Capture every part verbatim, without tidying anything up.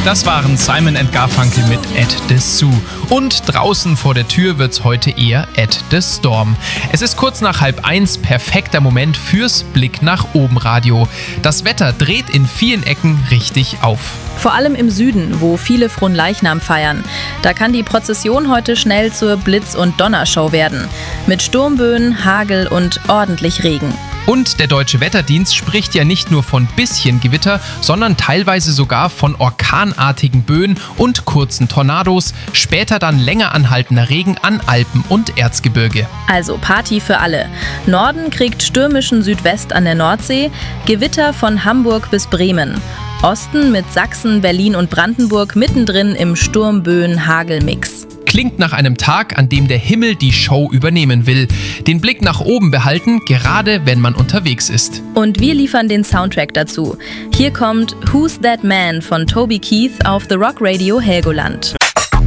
Das waren Simon and Garfunkel mit At the Zoo. Und draußen vor der Tür wird's heute eher At the Storm. Es ist kurz nach halb eins, perfekter Moment fürs Blick nach oben Radio. Das Wetter dreht in vielen Ecken richtig auf. Vor allem im Süden, wo viele Fronleichnam feiern. Da kann die Prozession heute schnell zur Blitz- und Donnershow werden. Mit Sturmböen, Hagel und ordentlich Regen. Und der Deutsche Wetterdienst spricht ja nicht nur von bisschen Gewitter, sondern teilweise sogar von orkanartigen Böen und kurzen Tornados, später dann länger anhaltender Regen an Alpen und Erzgebirge. Also Party für alle. Norden kriegt stürmischen Südwest an der Nordsee, Gewitter von Hamburg bis Bremen. Osten mit Sachsen, Berlin und Brandenburg mittendrin im Sturmböen-Hagel-Mix. Klingt nach einem Tag, an dem der Himmel die Show übernehmen will. Den Blick nach oben behalten, gerade wenn man unterwegs ist. Und wir liefern den Soundtrack dazu. Hier kommt Who's That Man von Toby Keith auf The Rock Radio Helgoland.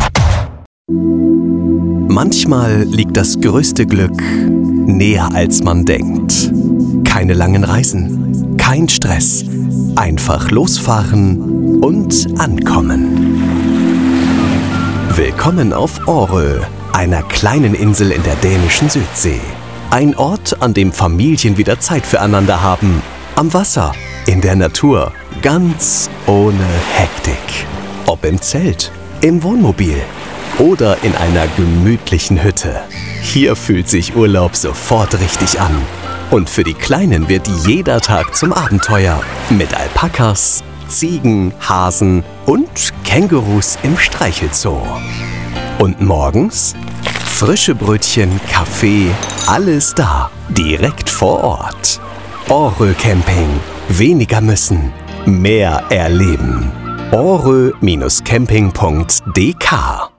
Manchmal liegt das größte Glück näher als man denkt. Keine langen Reisen, kein Stress. Einfach losfahren und ankommen. Willkommen auf Årö, einer kleinen Insel in der dänischen Südsee. Ein Ort, an dem Familien wieder Zeit füreinander haben. Am Wasser, in der Natur, ganz ohne Hektik. Ob im Zelt, im Wohnmobil oder in einer gemütlichen Hütte. Hier fühlt sich Urlaub sofort richtig an. Und für die Kleinen wird jeder Tag zum Abenteuer. Mit Alpakas, Ziegen, Hasen und Kängurus im Streichelzoo. Und morgens? Frische Brötchen, Kaffee, alles da, direkt vor Ort. Årö Camping. Weniger müssen, mehr erleben. årö Bindestrich camping punkt d k